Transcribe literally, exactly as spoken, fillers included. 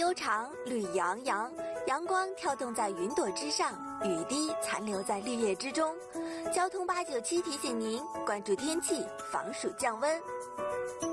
悠长，绿意洋洋，阳光跳动在云朵之上，雨滴残留在绿叶之中。交通八九七提醒您关注天气，防暑降温。